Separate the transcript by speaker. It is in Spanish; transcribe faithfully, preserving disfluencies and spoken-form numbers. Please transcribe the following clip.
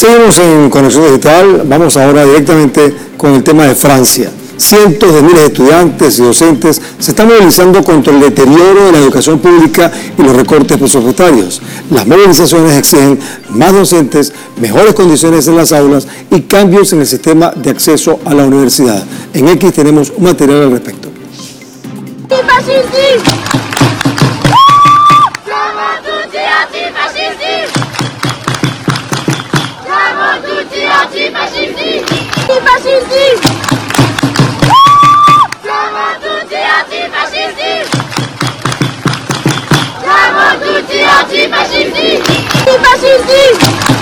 Speaker 1: Seguimos en Conexión Digital, vamos ahora directamente con el tema de Francia. Cientos de miles de estudiantes y docentes se están movilizando contra el deterioro de la educación pública y los recortes presupuestarios. Las movilizaciones exigen más docentes, mejores condiciones en las aulas y cambios en el sistema de acceso a la universidad. En X tenemos un material al respecto.
Speaker 2: Antifascisti! Antifascisti!